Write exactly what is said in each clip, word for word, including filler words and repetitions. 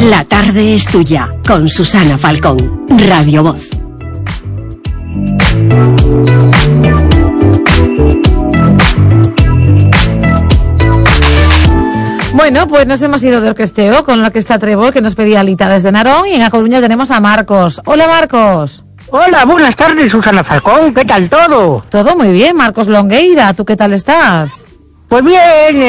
La tarde es tuya, con Susana Falcón, Radio Voz. Bueno, pues nos hemos ido de orquesteo con la orquesta Trébol, que nos pedía Alita desde Narón, y en A Coruña tenemos a Marcos. Hola, Marcos. Hola, buenas tardes, Susana Falcón, ¿qué tal todo? Todo muy bien, Marcos Longueira, ¿tú qué tal estás? Pues bien,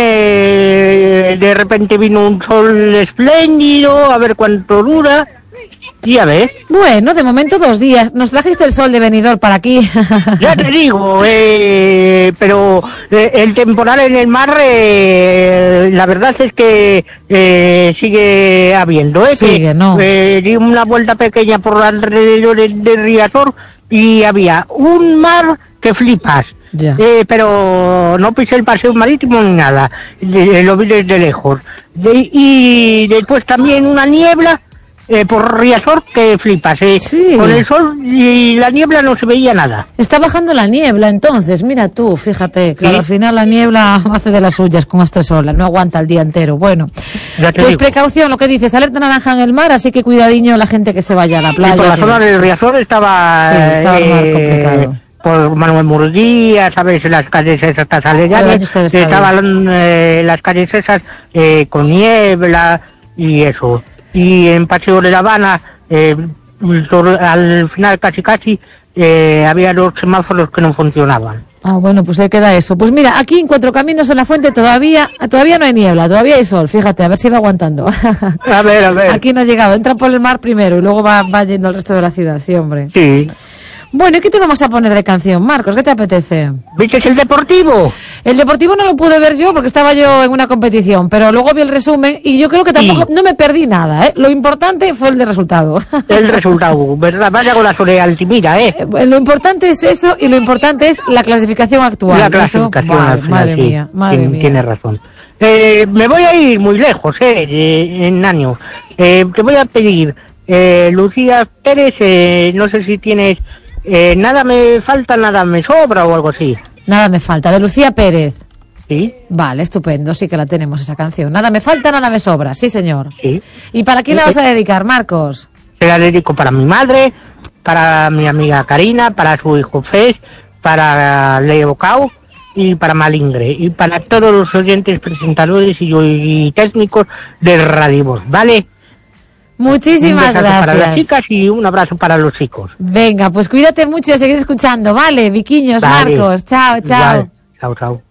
eh, de repente vino un sol espléndido, a ver cuánto dura, y a ver. Bueno, de momento dos días. Nos trajiste el sol de Benidorm para aquí. Ya te digo, eh, pero eh, el temporal en el mar, eh, la verdad es que eh, sigue habiendo, ¿eh? Sigue, que, ¿no? Eh, di una vuelta pequeña por alrededor de, de Riazor y había un mar que flipas. Ya. Eh, pero no pisé el paseo marítimo ni nada, de, lo vi desde lejos. De, y después también una niebla eh, por Riazor que flipas, eh. Sí. Con el sol y la niebla no se veía nada. Está bajando la niebla entonces, mira tú, fíjate, claro, ¿Sí? al final la niebla hace de las suyas con estas olas, no aguanta el día entero. Bueno, Ya te pues digo. precaución, lo que dices, alerta naranja en el mar, así que cuidadiño la gente que se vaya a la playa. Y por la que- zona del Riazor estaba, Sí, estaba el mar complicado. por Manuel Murguía, sabes, las calles esas Al aledañas, baño está bien. estaban eh, las calles esas eh, con niebla y eso. Y en Paseo de La Habana, eh, sobre- al final casi casi, eh, había los semáforos que no funcionaban. Ah, bueno, pues ahí queda eso. Pues mira, aquí en Cuatro Caminos en la Fuente todavía todavía no hay niebla, todavía hay sol, fíjate, a ver si va aguantando. A ver, a ver. Aquí no ha llegado, entra por el mar primero y luego va, va yendo al resto de la ciudad, sí, hombre. Sí. Bueno, ¿y qué te vamos a poner de canción, Marcos? ¿Qué te apetece? ¿Viste el Deportivo? El Deportivo no lo pude ver yo porque estaba yo en una competición, pero luego vi el resumen y yo creo que tampoco, Sí. no me perdí nada, ¿eh? Lo importante fue el de resultado. El resultado, ¿verdad? Vaya con la Sole Altimira, ¿eh? Eh, Lo importante es eso y lo importante es la clasificación actual. La Eso, clasificación vale, al final, madre sí. mía, madre Tien- mía. Tienes razón. Eh, me voy a ir muy lejos, eh, eh, en años. Eh, te voy a pedir, eh, Lucía Pérez, eh, no sé si tienes, eh, nada me falta, nada me sobra o algo así. Nada me falta, de Lucía Pérez. ¿Sí? Vale, estupendo, sí que la tenemos esa canción. Nada me falta, nada me sobra, sí señor. Sí. ¿Y para quién la vas a dedicar, Marcos? Se la dedico para mi madre, para mi amiga Karina, para su hijo Fes, para Leo Cao y para Malingre, y para todos los oyentes, presentadores y, y técnicos de Radio Voz, ¿vale? Muchísimas Un besazo para las gracias. chicas y un abrazo para los chicos. Venga, pues cuídate mucho y a seguir escuchando, ¿vale? Viquiños, Vale. Marcos, chao, chao. Igual. Chao, chao.